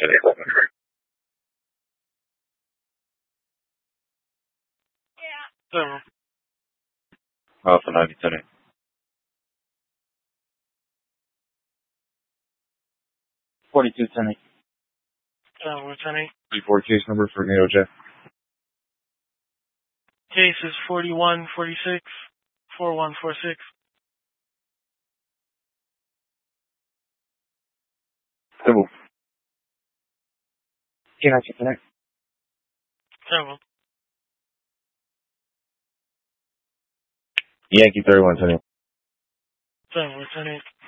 Several. Alpha 90, 10. 42, 10. Lieutenant. 34 case number for AOJ. Case is 4146 4146. Civil. Can I connect? Several. Yankee 31, 10. Several, Lieutenant.